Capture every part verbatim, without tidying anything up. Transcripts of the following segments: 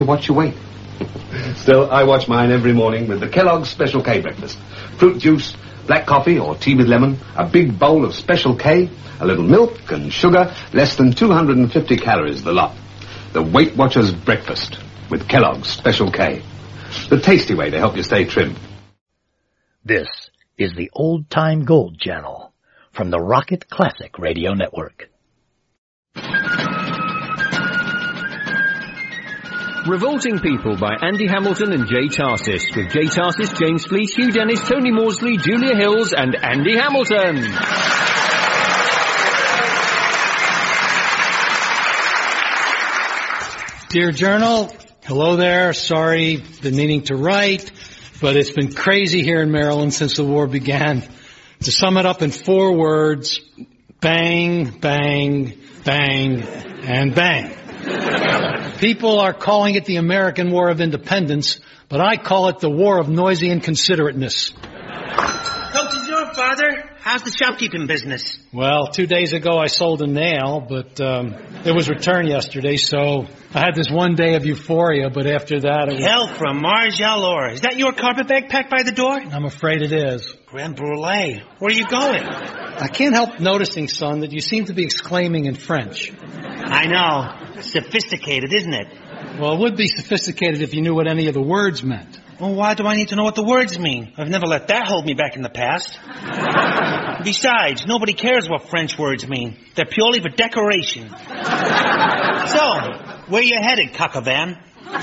Watch your weight. Still, I watch mine every morning with the Kellogg's Special K breakfast. Fruit juice, black coffee or tea with lemon, a big bowl of Special K, a little milk and sugar, less than two hundred fifty calories the lot. The Weight Watchers breakfast with Kellogg's Special K. The tasty way to help you stay trim. This is the Old Time Gold Channel from the Rocket Classic Radio Network. Revolting People by Andy Hamilton and Jay Tarsis, with Jay Tarsis, James Fleece, Hugh Dennis, Tony Maudsley, Julia Hills and Andy Hamilton. Dear Journal, hello there. Sorry, been meaning to write, but it's been crazy here in Maryland since the war began. To sum it up in four words, bang, bang, bang, and bang. People are calling it the American War of Independence, but I call it the War of Noisy Inconsiderateness. Coach is your father. How's the shopkeeping business? Well, two days ago I sold a nail, but um, it was returned yesterday, so I had this one day of euphoria, but after that it was... Hell from Mars Allure. Is that your carpet bag packed by the door? I'm afraid it is. Creme brulee. Where are you going? I can't help noticing, son, that you seem to be exclaiming in French. I know. Sophisticated, isn't it? Well, it would be sophisticated if you knew what any of the words meant. Well, why do I need to know what the words mean? I've never let that hold me back in the past. Besides, nobody cares what French words mean. They're purely for decoration. So, where you headed, Cockavan?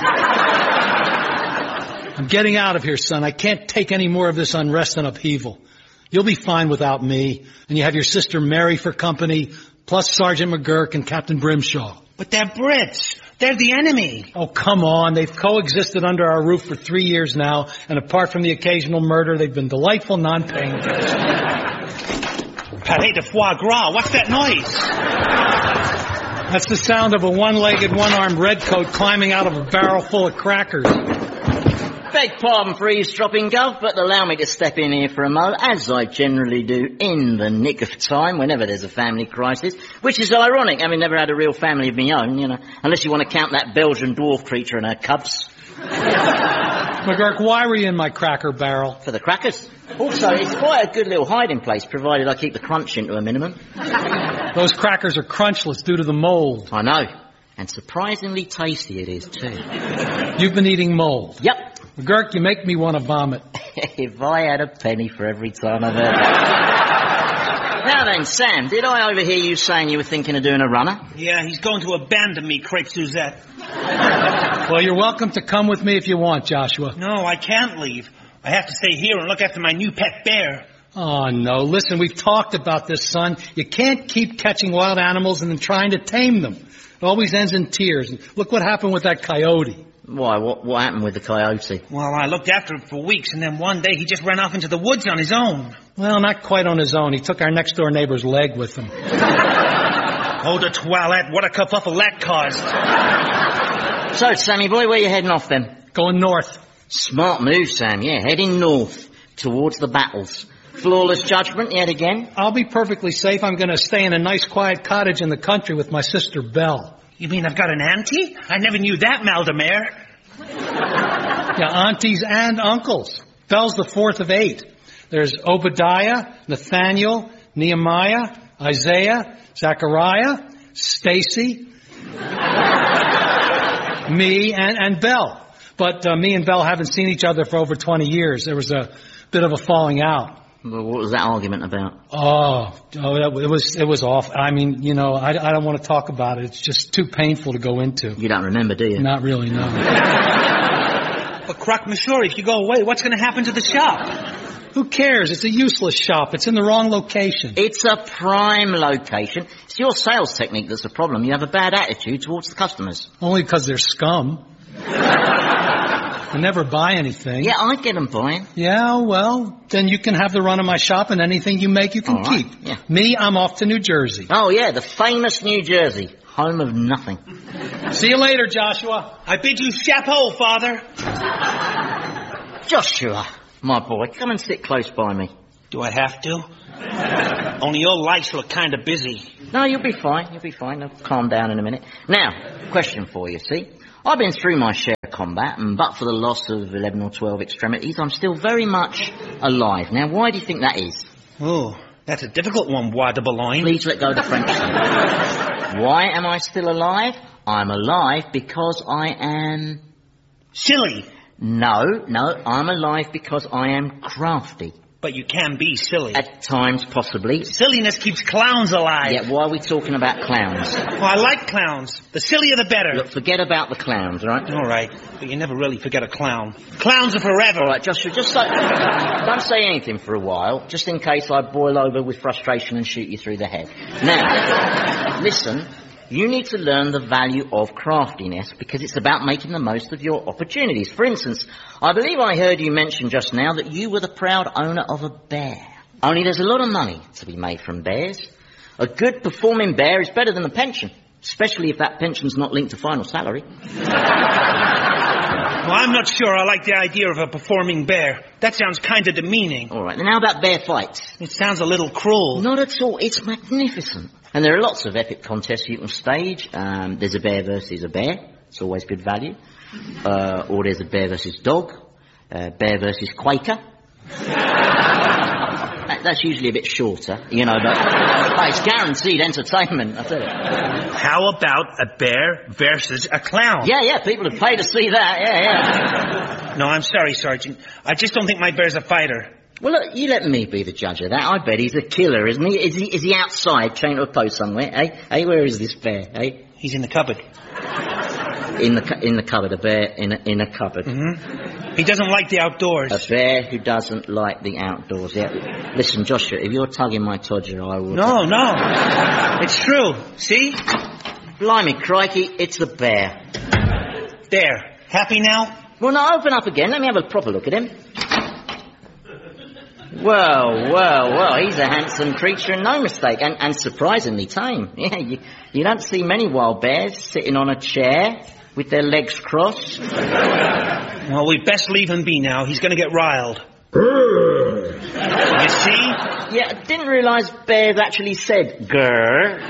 I'm getting out of here, son. I can't take any more of this unrest and upheaval. You'll be fine without me, and you have your sister Mary for company, plus Sergeant McGurk and Captain Brimshaw. But they're Brits. They're the enemy. Oh, come on. They've coexisted under our roof for three years now, and apart from the occasional murder, they've been delightful non-paying guests. Palais de foie gras. What's that noise? That's the sound of a one-legged, one-armed redcoat climbing out of a barrel full of crackers. Beg pardon for eavesdropping, Gov, but allow me to step in here for a moment, as I generally do in the nick of time whenever there's a family crisis, which is ironic, having never had a real family of my own, you know, unless you want to count that Belgian dwarf creature and her cubs. McGurk, why were you in my cracker barrel? For the crackers. Also, it's quite a good little hiding place, provided I keep the crunch into a minimum. Those crackers are crunchless due to the mold. I know. And surprisingly tasty it is, too. You've been eating mold? Yep. McGurk, you make me want to vomit. If I had a penny for every time I've heard that. Now then, Sam, did I overhear you saying you were thinking of doing a runner? Yeah, he's going to abandon me, Craig Suzette. Well, you're welcome to come with me if you want, Joshua. No, I can't leave. I have to stay here and look after my new pet bear. Oh, no. Listen, we've talked about this, son. You can't keep catching wild animals and then trying to tame them. It always ends in tears. Look what happened with that coyote. Why, what, what happened with the coyote? Well, I looked after him for weeks, and then one day he just ran off into the woods on his own. Well, not quite on his own. He took our next-door neighbor's leg with him. Oh, the toilette. What a kerfuffle that caused. So, Sammy boy, where you heading off, then? Going north. Smart move, Sam, yeah. Heading north, towards the battles. Flawless judgment yet again? I'll be perfectly safe. I'm going to stay in a nice, quiet cottage in the country with my sister Belle. You mean I've got an auntie? I never knew that, Maldemare. Yeah, aunties and uncles. Belle's the fourth of eight. There's Obadiah, Nathaniel, Nehemiah, Isaiah, Zechariah, Stacy, me, and, and Belle. But uh, me and Belle haven't seen each other for over twenty years. There was a bit of a falling out. Well, what was that argument about? Oh, oh, it was it was awful. I mean, you know, I, I don't want to talk about it. It's just too painful to go into. You don't remember, do you? Not really, no. But Croc Mashore, if you go away, what's going to happen to the shop? Who cares? It's a useless shop. It's in the wrong location. It's a prime location. It's your sales technique that's the problem. You have a bad attitude towards the customers. Only because they're scum. I never buy anything. Yeah, I get them buying. Yeah, well, then you can have the run of my shop, and anything you make you can right. keep. Yeah. Me, I'm off to New Jersey. Oh, yeah, the famous New Jersey. Home of nothing. See you later, Joshua. I bid you chapeau, Father. Joshua, my boy, come and sit close by me. Do I have to? Only your lights look kind of busy. No, you'll be fine. You'll be fine. I'll calm down in a minute. Now, question for you, see? I've been through my share of combat, and but for the loss of eleven or twelve extremities, I'm still very much alive. Now, why do you think that is? Oh, that's a difficult one, Bois de Boulogne. Please let go of the French. Why am I still alive? I'm alive because I am... Silly. No, no, I'm alive because I am crafty. But you can be silly. At times, possibly. Silliness keeps clowns alive. Yeah, why are we talking about clowns? Oh, I like clowns. The sillier the better. Look, forget about the clowns, all right? All right, but you never really forget a clown. Clowns are forever. All right, Joshua, just say, don't say anything for a while, just in case I boil over with frustration and shoot you through the head. Now, listen, you need to learn the value of craftiness because it's about making the most of your opportunities. For instance, I believe I heard you mention just now that you were the proud owner of a bear. Only there's a lot of money to be made from bears. A good performing bear is better than a pension, especially if that pension's not linked to final salary. Well, I'm not sure I like the idea of a performing bear. That sounds kind of demeaning. All right, then how about bear fights? It sounds a little cruel. Not at all. It's magnificent. And there are lots of epic contests you can stage. Um, there's a bear versus a bear. It's always good value. Uh, or there's a bear versus dog. Uh, bear versus Quaker. that, that's usually a bit shorter, you know, but, but it's guaranteed entertainment, I tell you. How about a bear versus a clown? Yeah, yeah, people would pay to see that, yeah, yeah. No, I'm sorry, Sergeant. I just don't think my bear's a fighter. Well, look, you let me be the judge of that. I bet he's a killer, isn't he? Is he, is he outside, chained to a post somewhere, eh? Hey, where is this bear, eh? He's in the cupboard. In the cu- in the cupboard, a bear in a, in a cupboard. Mm-hmm. He doesn't like the outdoors. A bear who doesn't like the outdoors, yeah. Listen, Joshua, if you're tugging my todger, I will... No, no. It's true. See? Blimey, crikey, it's a bear. There. Happy now? Well, now open up again. Let me have a proper look at him. Well, well, well, he's a handsome creature and no mistake, and, and surprisingly tame. Yeah, you, you don't see many wild bears sitting on a chair with their legs crossed. Well, we'd best leave him be now. He's going to get riled. You see? Yeah, I didn't realise bears actually said grrr.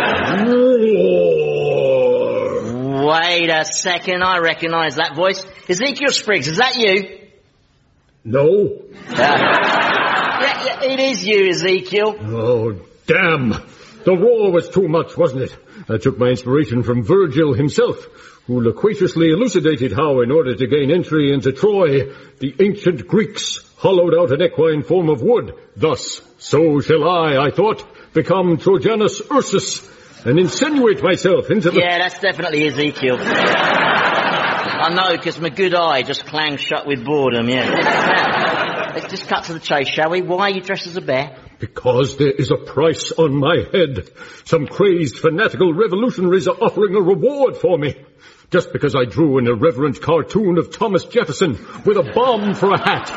Wait a second, I recognise that voice. Ezekiel Spriggs, is that you? No. Uh, yeah, yeah, it is you, Ezekiel. Oh, damn. The roar was too much, wasn't it? I took my inspiration from Virgil himself, who loquaciously elucidated how, in order to gain entry into Troy, the ancient Greeks hollowed out an equine form of wood. Thus, so shall I, I thought, become Trojanus Ursus, and insinuate myself into the... Yeah, that's definitely Ezekiel. I know, because my good eye just clanged shut with boredom, yeah. Now, let's just cut to the chase, shall we? Why are you dressed as a bear? Because there is a price on my head. Some crazed, fanatical revolutionaries are offering a reward for me. Just because I drew an irreverent cartoon of Thomas Jefferson with a bomb for a hat.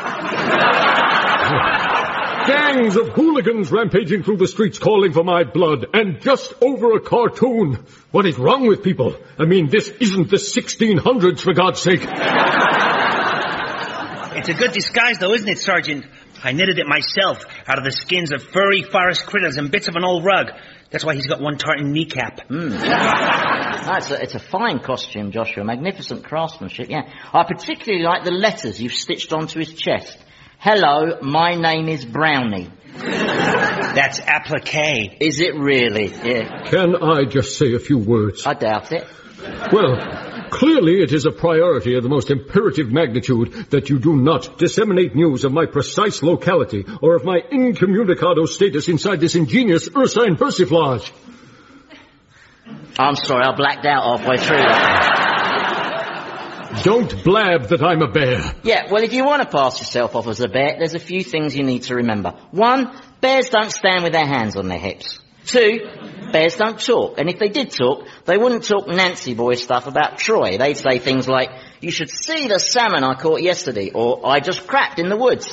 Gangs of hooligans rampaging through the streets calling for my blood, and just over a cartoon. What is wrong with people? I mean, this isn't the sixteen hundreds, for God's sake. It's a good disguise, though, isn't it, Sergeant? I knitted it myself out of the skins of furry forest critters and bits of an old rug. That's why he's got one tartan kneecap. Mm. That's a, it's a fine costume, Joshua. Magnificent craftsmanship, yeah. I particularly like the letters you've stitched onto his chest. Hello, my name is Brownie. That's applique. Is it really? Yeah. Can I just say a few words? I doubt it. Well, clearly it is a priority of the most imperative magnitude that you do not disseminate news of my precise locality or of my incommunicado status inside this ingenious ursine persiflage. I'm sorry, I blacked out halfway through that. Don't blab that I'm a bear. Yeah, well, if you want to pass yourself off as a bear, there's a few things you need to remember. One, bears don't stand with their hands on their hips. Two, bears don't talk. And if they did talk, they wouldn't talk Nancy boy stuff about Troy. They'd say things like, you should see the salmon I caught yesterday, or I just crapped in the woods.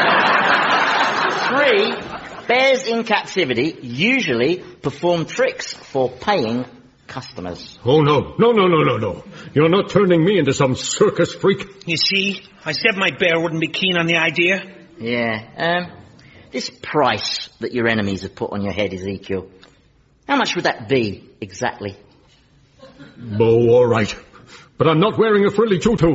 Three, bears in captivity usually perform tricks for paying customers. Oh, no. No, no, no, no, no. You're not turning me into some circus freak. You see, I said my bear wouldn't be keen on the idea. Yeah, um, this price that your enemies have put on your head, Ezekiel, how much would that be, exactly? Oh, all right. but I'm not wearing a frilly tutu.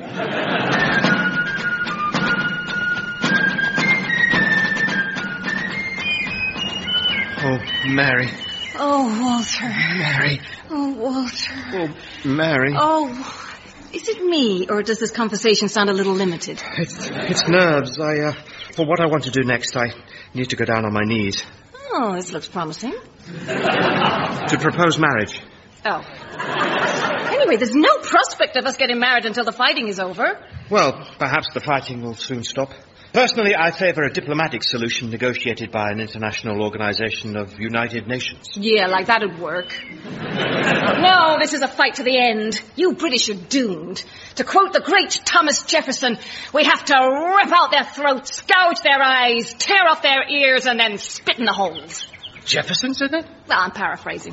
Oh, Mary. Oh, Walter. Mary. Oh, Walter. Oh, Mary. Oh, is it me, or does this conversation sound a little limited? It's, it's nerves. I, uh, for what I want to do next, I need to go down on my knees. Oh, this looks promising. To propose marriage. Oh. Anyway, there's no prospect of us getting married until the fighting is over. Well, perhaps the fighting will soon stop. Personally, I favor a diplomatic solution negotiated by an international organization of United Nations. Yeah, like that'd work. No, this is a fight to the end. You British are doomed. To quote the great Thomas Jefferson, we have to rip out their throats, gouge their eyes, tear off their ears, and then spit in the holes. Jefferson said that? Well, I'm paraphrasing.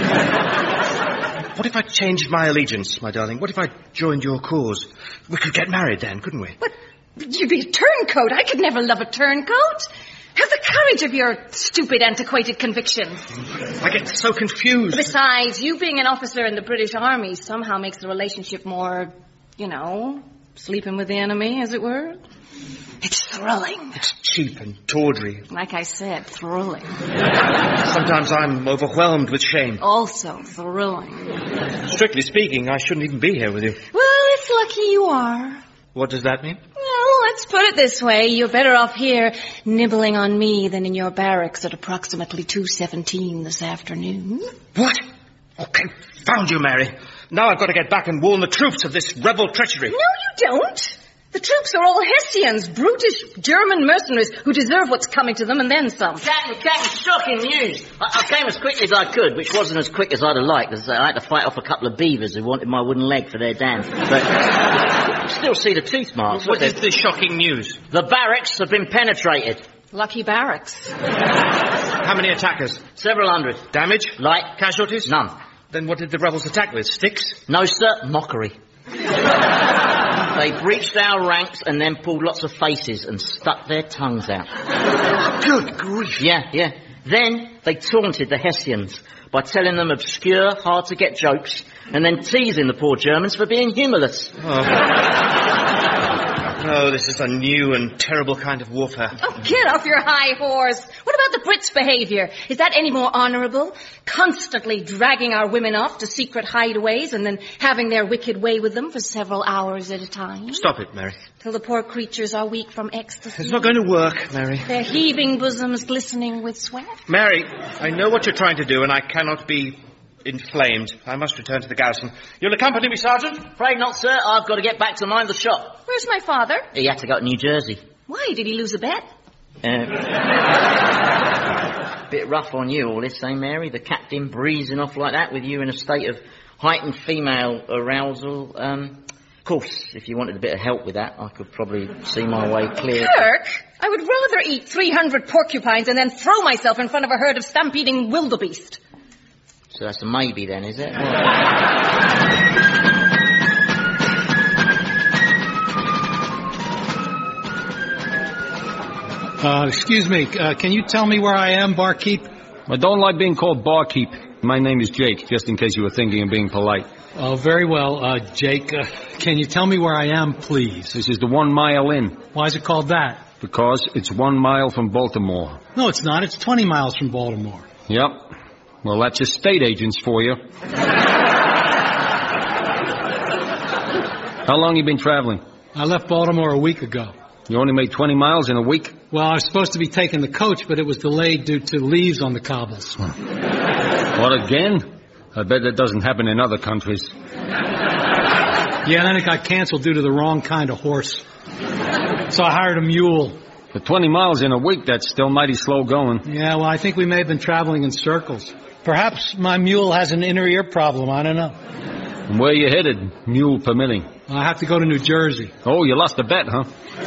What if I changed my allegiance, my darling? What if I joined your cause? We could get married then, couldn't we? But you'd be a turncoat. I could never love a turncoat. Have the courage of your stupid, antiquated convictions. I get so confused. Besides, you being an officer in the British Army somehow makes the relationship more, you know, sleeping with the enemy, as it were. It's thrilling. It's cheap and tawdry. Like I said, thrilling. Sometimes I'm overwhelmed with shame. Also thrilling. Strictly speaking, I shouldn't even be here with you. Well, it's lucky you are. What does that mean? Well, let's put it this way. You're better off here nibbling on me than in your barracks at approximately two seventeen this afternoon. What? Oh, confound you, Mary. Now I've got to get back and warn the troops of this rebel treachery. No, you don't. The troops are all Hessians, brutish German mercenaries who deserve what's coming to them and then some. Captain, Captain, shocking news. I, I came as quickly as I could, which wasn't as quick as I'd have liked, because I had to fight off a couple of beavers who wanted my wooden leg for their dam. But you still see the tooth marks. What is the shocking news? The barracks have been penetrated. Lucky barracks. How many attackers? Several hundred. Damage? Light. Casualties? None. Then what did the rebels attack with? Sticks? No, sir. Mockery. They breached our ranks and then pulled lots of faces and stuck their tongues out. Good grief. Yeah, yeah. Then they taunted the Hessians by telling them obscure, hard-to-get jokes and then teasing the poor Germans for being humorless. Oh. Oh, this is a new and terrible kind of warfare. Oh, get off your high horse. What about the Brits' behaviour? Is that any more honourable? Constantly dragging our women off to secret hideaways and then having their wicked way with them for several hours at a time? Stop it, Mary. Till the poor creatures are weak from ecstasy. It's not going to work, Mary. Their heaving bosoms glistening with sweat. Mary, I know what you're trying to do, and I cannot be inflamed. I must return to the garrison. You'll accompany me, Sergeant? Afraid not, sir. I've got to get back to mind the shop. Where's my father? He had to go to New Jersey. Why? Did he lose a bet? Uh, bit rough on you, all this, eh, Mary? The captain breezing off like that with you in a state of heightened female arousal. Um, of course, if you wanted a bit of help with that, I could probably see my way clear. Kirk, I would rather eat three hundred porcupines and then throw myself in front of a herd of stampeding wildebeest. So that's a maybe then, is it? Uh, excuse me, uh, can you tell me where I am, barkeep? I don't like being called barkeep. My name is Jake, just in case you were thinking of being polite. Oh, very well, uh, Jake. Uh, can you tell me where I am, please? This is the One Mile Inn. Why is it called that? Because it's one mile from Baltimore. No, it's not. It's twenty miles from Baltimore. Yep. Well, that's estate agents for you. How long you been traveling? I left Baltimore a week ago. You only made twenty miles in a week? Well, I was supposed to be taking the coach, but it was delayed due to leaves on the cobbles. What, again? I bet that doesn't happen in other countries. Yeah, then it got canceled due to the wrong kind of horse. So I hired a mule. For twenty miles in a week, that's still mighty slow going. Yeah, well, I think we may have been traveling in circles. Perhaps my mule has an inner ear problem. I don't know. And where you headed, mule permitting? I have to go to New Jersey. Oh, you lost a bet, huh?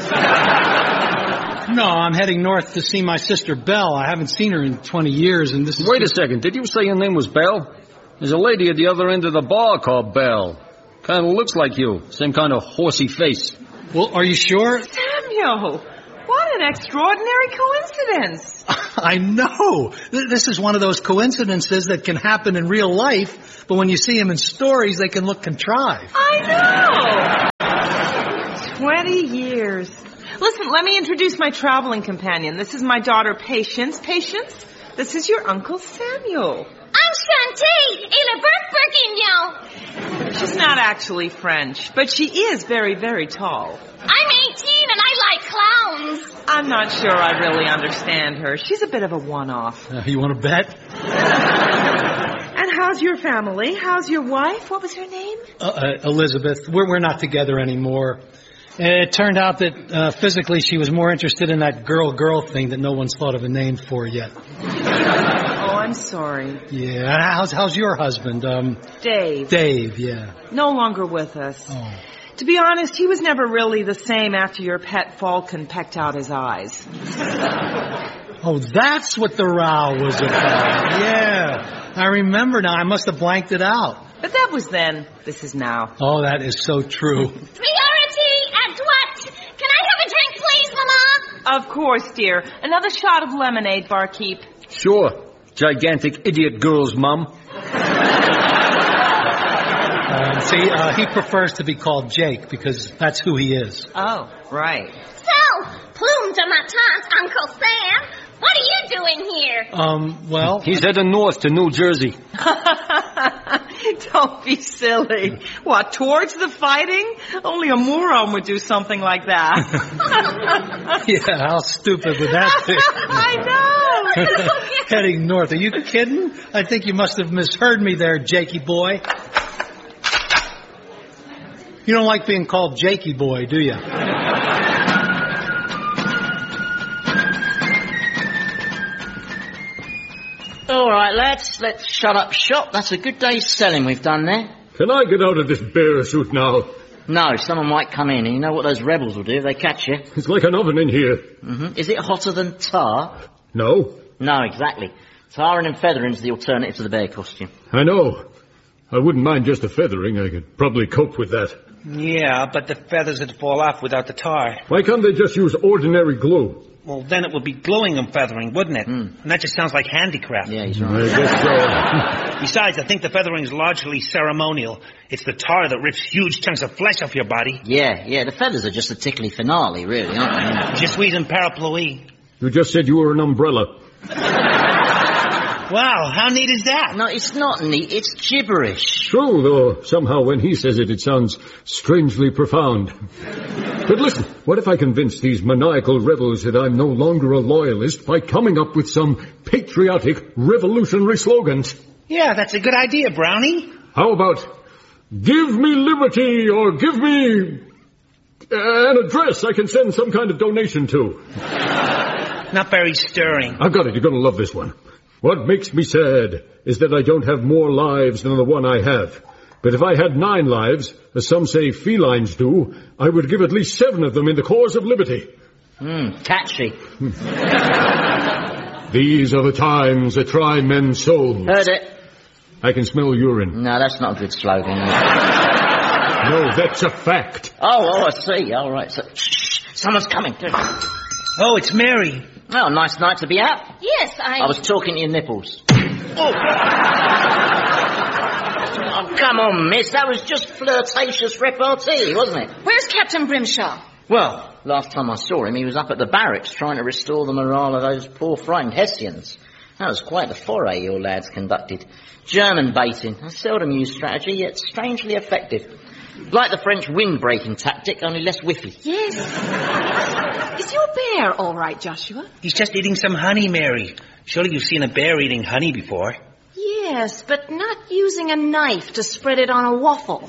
No, I'm heading north to see my sister Belle. I haven't seen her in twenty years, and this is... Wait a second. Did you say your name was Belle? There's a lady at the other end of the bar called Belle. Kind of looks like you. Same kind of horsey face. Well, are you sure? Samuel, what What an extraordinary coincidence. I know. Th- This is one of those coincidences that can happen in real life, but when you see them in stories, they can look contrived. I know. Twenty years. Listen, let me introduce my traveling companion. This is my daughter, Patience. Patience, this is your Uncle Samuel. I'm Shantae, et le Burgundian. She's not actually French, but she is very, very tall. I'm eighteen and I like clowns. I'm not sure I really understand her. She's a bit of a one-off. Uh, you want to bet? And how's your family? How's your wife? What was her name? Uh, uh, Elizabeth, we're, we're not together anymore. It turned out that uh, physically she was more interested in that girl-girl thing that no one's thought of a name for yet. Oh, I'm sorry. Yeah, how's how's your husband? Um, Dave. Dave, yeah. No longer with us. Oh. To be honest, he was never really the same after your pet falcon pecked out his eyes. Oh, that's what the row was about. Yeah, I remember now. I must have blanked it out. But that was then. This is now. Oh, that is so true. Priority at what? Can I have a drink, please, Mama? Of course, dear. Another shot of lemonade, barkeep. Sure. Gigantic idiot girl's mum. Uh, see, uh, he prefers to be called Jake because that's who he is. Oh, right. So, plume de matin, Uncle Sam. What are you doing here? Um, well... He's heading north to New Jersey. Don't be silly. What, towards the fighting? Only a moron would do something like that. Yeah, how stupid would that be? I know. Heading north. Are you kidding? I think you must have misheard me there, Jakey boy. You don't like being called Jakey boy, do you? All right, lads, let's shut up shop. That's a good day's selling we've done there. Can I get out of this bear suit now? No, someone might come in, and you know what those rebels will do if they catch you. It's like an oven in here. Mm-hmm. Is it hotter than tar? No. No, exactly. Tarring and feathering's the alternative to the bear costume. I know. I wouldn't mind just the feathering. I could probably cope with that. Yeah, but the feathers would fall off without the tar. Why can't they just use ordinary glue? Well, then it would be gluing and feathering, wouldn't it? Mm. And that just sounds like handicraft. Yeah, he's right. I guess so. Besides, I think the feathering is largely ceremonial. It's the tar that rips huge chunks of flesh off your body. Yeah, yeah, the feathers are just a tickly finale, really, aren't they? Je suis un parapluie. You just said you were an umbrella. Wow, how neat is that? No, it's not neat, it's gibberish. True, though somehow when he says it, it sounds strangely profound. But listen, what if I convince these maniacal rebels that I'm no longer a loyalist by coming up with some patriotic revolutionary slogans? Yeah, that's a good idea, Brownie. How about, give me liberty, or give me an address I can send some kind of donation to? Not very stirring. I've got it, you're going to love this one. What makes me sad is that I don't have more lives than the one I have. But if I had nine lives, as some say felines do, I would give at least seven of them in the cause of liberty. Hmm, catchy. These are the times that try men's souls. Heard it. I can smell urine. No, that's not a good slogan. No, that's a fact. Oh, oh, I see. All right. So, shh, someone's coming. Oh, it's Mary. Oh, nice night to be out. Yes, I... I was talking to your nipples. Oh. Oh, come on, miss. That was just flirtatious repartee, wasn't it? Where's Captain Grimshaw? Well, last time I saw him, he was up at the barracks trying to restore the morale of those poor frightened Hessians. That was quite the foray your lads conducted. German baiting. A seldom used strategy, yet strangely effective. Like the French wind-breaking tactic, only less whiffy. Yes. Is your bear all right, Joshua? He's just eating some honey, Mary. Surely you've seen a bear eating honey before. Yes, but not using a knife to spread it on a waffle.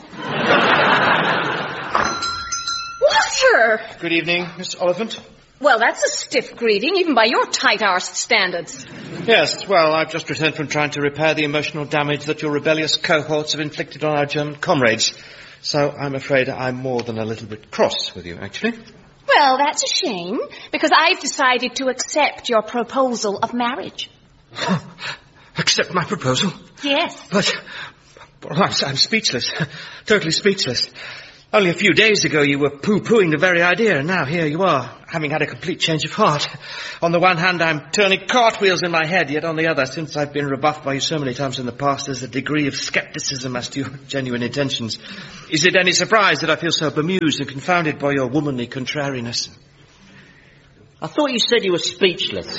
Walter! Good evening, Miss Oliphant. Well, that's a stiff greeting, even by your tight-arsed standards. Yes, well, I've just returned from trying to repair the emotional damage that your rebellious cohorts have inflicted on our German comrades. So I'm afraid I'm more than a little bit cross with you, actually. Well, that's a shame, because I've decided to accept your proposal of marriage. Accept my proposal? Yes. But, well, I'm, I'm speechless. Totally speechless. Only a few days ago you were poo-pooing the very idea, and now here you are, having had a complete change of heart. On the one hand, I'm turning cartwheels in my head, yet on the other, since I've been rebuffed by you so many times in the past, there's a degree of skepticism as to your genuine intentions. Is it any surprise that I feel so bemused and confounded by your womanly contrariness? I thought you said you were speechless.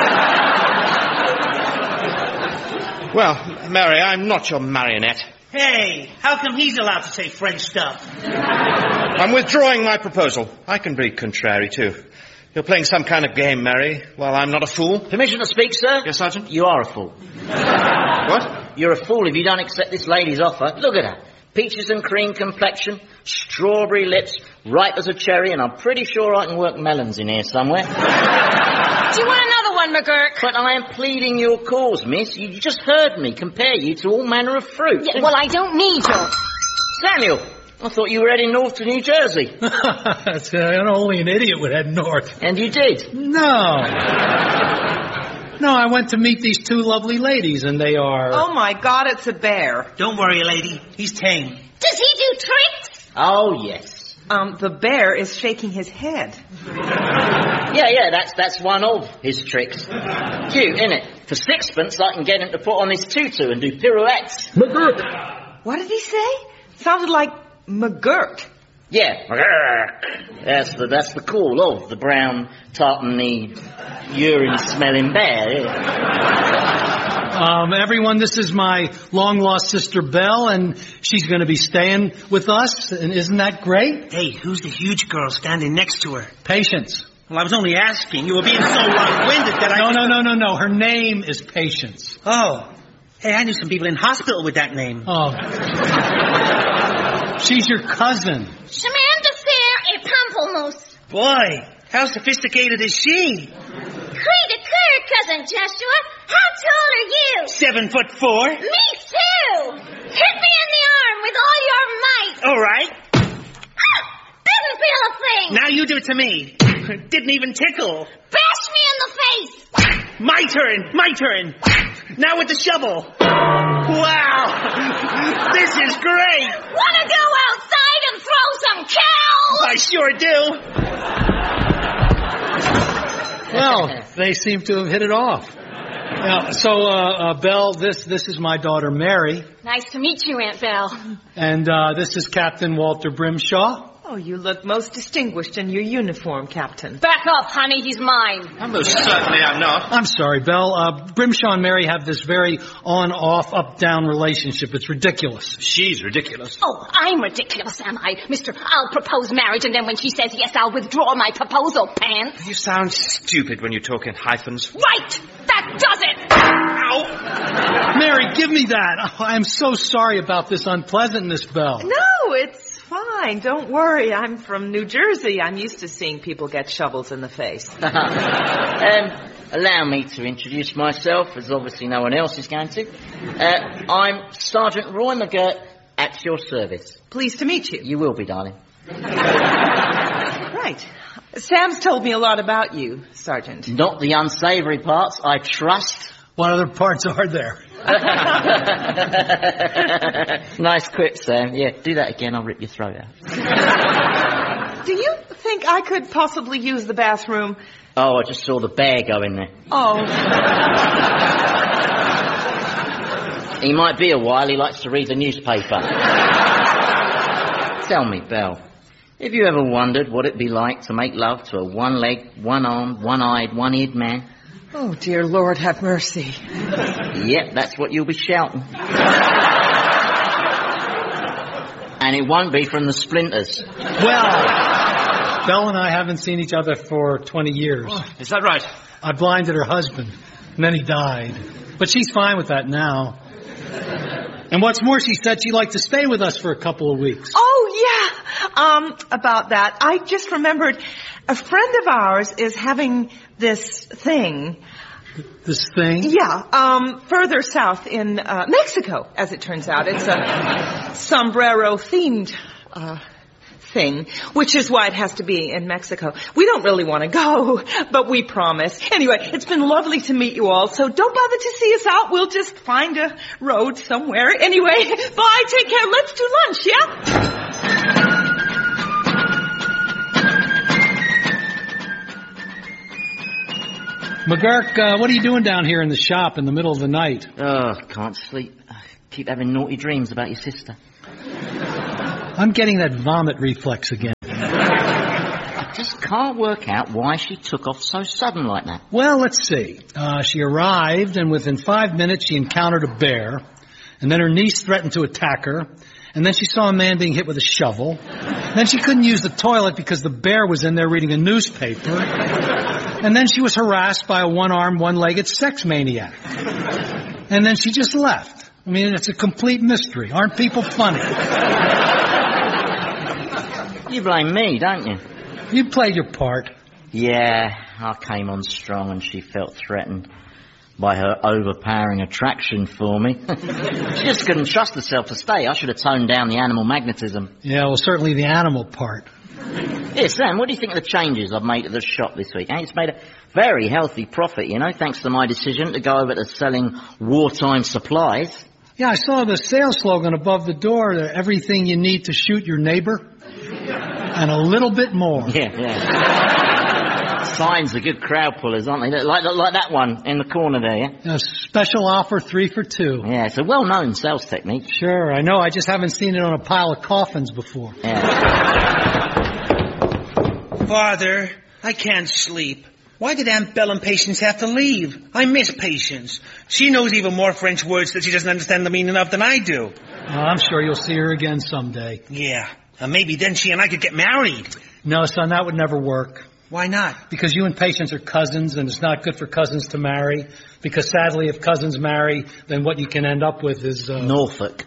Well, Mary, I'm not your marionette. Hey, how come he's allowed to say French stuff? I'm withdrawing my proposal. I can be contrary, too. You're playing some kind of game, Mary. Well, I'm not a fool. Permission to speak, sir? Yes, Sergeant? You are a fool. What? You're a fool if you don't accept this lady's offer. Look at her. Peaches and cream complexion, strawberry lips, ripe as a cherry, and I'm pretty sure I can work melons in here somewhere. Do you want another one, McGurk? But I am pleading your cause, miss. You just heard me compare you to all manner of fruit. Yeah, well, I don't need you. Samuel, I thought you were heading north to New Jersey. That's, uh, only an idiot would head north. And you did? No. No, I went to meet these two lovely ladies, and they are... Oh, my God, it's a bear. Don't worry, lady. He's tame. Does he do tricks? Oh, yes. Um, the bear is shaking his head. Yeah, yeah, that's that's one of his tricks. Cute, isn't it? For sixpence, I can get him to put on his tutu and do pirouettes. McGurk! What did he say? Sounded like McGurk. Yeah, that's the that's the call of the brown, tartany, urine-smelling bear. Yeah. Um, everyone, this is my long-lost sister Belle, and she's going to be staying with us, and isn't that great? Hey, who's the huge girl standing next to her? Patience. Well, I was only asking. You were being so long-winded that I... No, no, no, no, no. Her name is Patience. Oh. Hey, I knew some people in hospital with that name. Oh. She's your cousin. Samantha Fair et Pamplemousse. Boy, how sophisticated is she? Creed occur, Cousin Joshua. How tall are you? Seven foot four. Me too. Hit me in the arm with all your might. All right. Ah, didn't feel a thing. Now you do it to me. Didn't even tickle. Bash me in the face. My turn. My turn. Now with the shovel. Wow. This is great. Want to go outside and throw some cows? I sure do. Well, they seem to have hit it off. Now, so, uh, uh, Belle, this this is my daughter Mary. Nice to meet you, Aunt Belle. And uh, this is Captain Walter Brimshaw. Oh, you look most distinguished in your uniform, Captain. Back up, honey. He's mine. I most certainly am not. I'm sorry, Belle. Uh, Brimshaw and Mary have this very on-off, up-down relationship. It's ridiculous. She's ridiculous. Oh, I'm ridiculous, am I? Mister, I'll propose marriage, and then when she says yes, I'll withdraw my proposal, pants. You sound stupid when you talk in hyphens. Right! That does it! Ow! Mary, give me that. Oh, I'm so sorry about this unpleasantness, Belle. No, it's fine. Don't worry. I'm from New Jersey. I'm used to seeing people get shovels in the face. um, allow me to introduce myself, as obviously no one else is going to. Uh, I'm Sergeant Roy McGurk, at your service. Pleased to meet you. You will be, darling. Right. Sam's told me a lot about you, Sergeant. Not the unsavory parts, I trust. What other parts are there? Nice quip, Sam. Yeah, do that again, I'll rip your throat out. Do you think I could possibly use the bathroom? Oh, I just saw the bear go in there. Oh. He might be a while, he likes to read the newspaper. Tell me, Belle, have you ever wondered what it'd be like to make love to a one-legged, one-armed, one-eyed, one-eared man? Oh, dear Lord, have mercy. Yep, that's what you'll be shouting. And it won't be from the splinters. Well, Belle and I haven't seen each other for twenty years. Oh, is that right? I blinded her husband, and then he died. But she's fine with that now. And what's more, she said she'd like to stay with us for a couple of weeks. Oh, yeah. Um, about that, I just remembered a friend of ours is having this thing. This thing? Yeah, um, further south in uh, Mexico, as it turns out. It's a sombrero-themed uh, thing, which is why it has to be in Mexico. We don't really want to go, but we promise. Anyway, it's been lovely to meet you all, so don't bother to see us out. We'll just find a road somewhere. Anyway, bye, take care. Let's do lunch, yeah? McGurk, uh, what are you doing down here in the shop in the middle of the night? Oh, can't sleep. I keep having naughty dreams about your sister. I'm getting that vomit reflex again. I just can't work out why she took off so sudden like that. Well, let's see. Uh, she arrived, and within five minutes she encountered a bear, and then her niece threatened to attack her, and then she saw a man being hit with a shovel. Then she couldn't use the toilet because the bear was in there reading a newspaper. And then she was harassed by a one-armed, one-legged sex maniac. And then she just left. I mean, it's a complete mystery. Aren't people funny? You blame me, don't you? You played your part. Yeah, I came on strong and she felt threatened by her overpowering attraction for me. She just couldn't trust herself to stay. I should have toned down the animal magnetism. Yeah, well, certainly the animal part. Here, Sam, what do you think of the changes I've made at the shop this week? Eh? It's made a very healthy profit, you know, thanks to my decision to go over to selling wartime supplies. Yeah, I saw the sales slogan above the door, everything you need to shoot your neighbor, and a little bit more. Yeah, yeah. Signs are good crowd pullers, aren't they? Like, like that one in the corner there, yeah? A special offer, three for two. Yeah, it's a well-known sales technique. Sure, I know. I just haven't seen it on a pile of coffins before. Yeah. Father, I can't sleep. Why did Aunt Belle and Patience have to leave? I miss Patience. She knows even more French words that she doesn't understand the meaning of than I do. Oh, I'm sure you'll see her again someday. Yeah, and maybe then she and I could get married. No, son, that would never work. Why not? Because you and Patience are cousins, and it's not good for cousins to marry. Because sadly, if cousins marry, then what you can end up with is... Uh... Norfolk.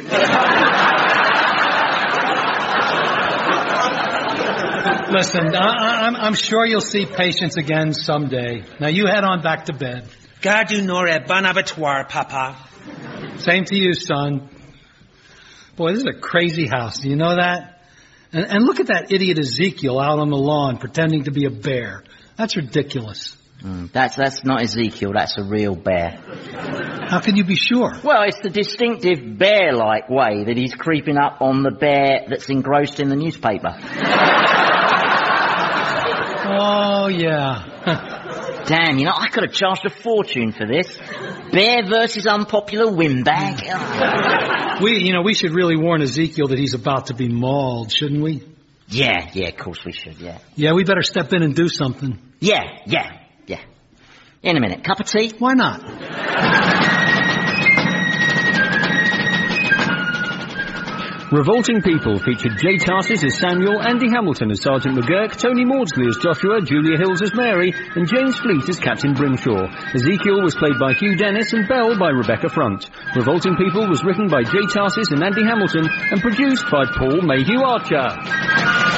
Listen, I, I'm, I'm sure you'll see Patience again someday. Now, you head on back to bed. Gare du Nord et bon abattoir, Papa. Same to you, son. Boy, this is a crazy house. Do you know that? And, and look at that idiot Ezekiel out on the lawn pretending to be a bear. That's ridiculous. Mm, that's that's not Ezekiel. That's a real bear. How can you be sure? Well, it's the distinctive bear-like way that he's creeping up on the bear that's engrossed in the newspaper. Oh, yeah. Damn, you know, I could have charged a fortune for this. Bear versus unpopular windbag. We, you know, we should really warn Ezekiel that he's about to be mauled, shouldn't we? Yeah, yeah, of course we should, yeah. Yeah, we better step in and do something. Yeah, yeah, yeah. In a minute. Cup of tea? Why not? Revolting People featured Jay Tarsis as Samuel, Andy Hamilton as Sergeant McGurk, Tony Maudsley as Joshua, Julia Hills as Mary, and James Fleet as Captain Brimshaw. Ezekiel was played by Hugh Dennis and Belle by Rebecca Front. Revolting People was written by Jay Tarsis and Andy Hamilton and produced by Paul Mayhew Archer.